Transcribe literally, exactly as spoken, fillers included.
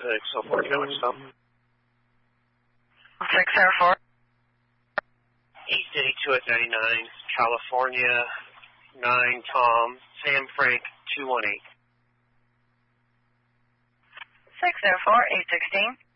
six oh four, Comic Stop. six oh four. East eighty-two at ninety-nine, California, nine Tom, Sam Frank, two one eight. six oh four, eight sixteen.